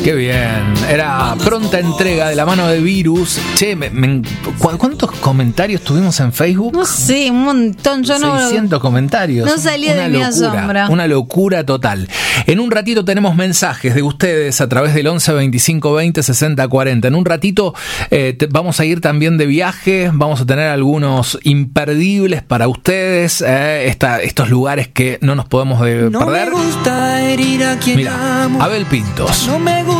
Qué bien, era pronta entrega de la mano de Virus. Che, ¿cuántos comentarios tuvimos en Facebook? No sé, un montón. Yo 600 comentarios. No salía de mi asombro. Una locura total. En un ratito tenemos mensajes de ustedes a través del 11 25 20 60 40. En un ratito vamos a ir también de viaje. Vamos a tener algunos imperdibles para ustedes. Estos lugares que no nos podemos perder. No me gusta herir a quien Mira, amo. Abel Pintos. No me